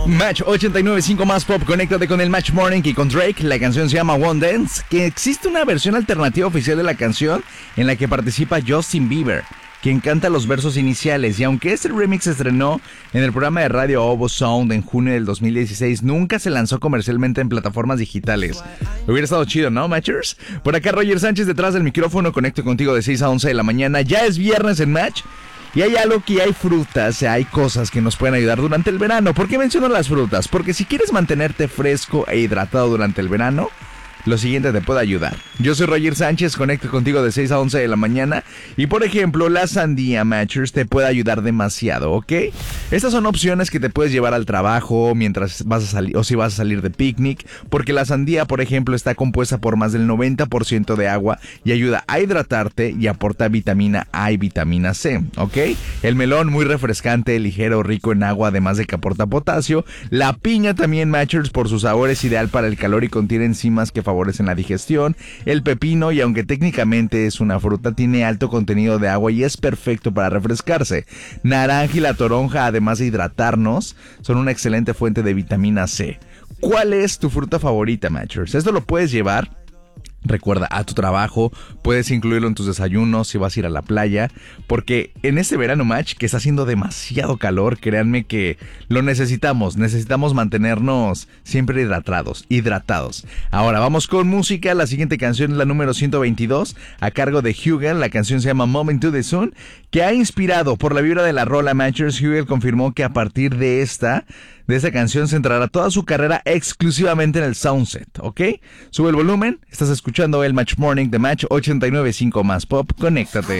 Match 89.5 más pop, conéctate con el Match Morning y con Drake. La canción se llama One Dance, que existe una versión alternativa oficial de la canción en la que participa Justin Bieber, quien canta los versos iniciales, y aunque este remix se estrenó en el programa de radio Ovo Sound en junio del 2016, nunca se lanzó comercialmente en plataformas digitales. Hubiera estado chido, ¿no, Matchers? Por acá Roger Sánchez detrás del micrófono, conecto contigo de 6 a 11 de la mañana. Ya es viernes en Match. Y hay algo que hay frutas, hay cosas que nos pueden ayudar durante el verano. ¿Por qué menciono las frutas? Porque si quieres mantenerte fresco e hidratado durante el verano, lo siguiente te puede ayudar. Yo soy Roger Sánchez, conecto contigo de 6 a 11 de la mañana. Y por ejemplo, la sandía, Matchers, te puede ayudar demasiado, ¿ok? Estas son opciones que te puedes llevar al trabajo mientras vas a salir, o si vas a salir de picnic. Porque la sandía, por ejemplo, está compuesta por más del 90% de agua y ayuda a hidratarte y aporta vitamina A y vitamina C, ¿ok? El melón, muy refrescante, ligero, rico en agua, además de que aporta potasio. La piña también, Matchers, por su sabor es ideal para el calor y contiene enzimas que favorecen la digestión. El pepino, y aunque técnicamente es una fruta, tiene alto contenido de agua y es perfecto para refrescarse. Naranja y la toronja, además de hidratarnos, son una excelente fuente de vitamina C. ¿Cuál es tu fruta favorita, Matchers? Esto lo puedes llevar, recuerda, a tu trabajo, puedes incluirlo en tus desayunos si vas a ir a la playa, porque en este verano, Match, que está haciendo demasiado calor, créanme que lo necesitamos mantenernos siempre hidratados. Ahora vamos con música. La siguiente canción es la número 122, a cargo de Hugel. La canción se llama Moment to the Sun, que ha inspirado por la vibra de la rola. Matchers, Hugel confirmó que a partir de esta canción centrará toda su carrera exclusivamente en el soundset, ¿ok? Sube el volumen, estás escuchando el Match Morning de Match 89.5 más pop, conéctate.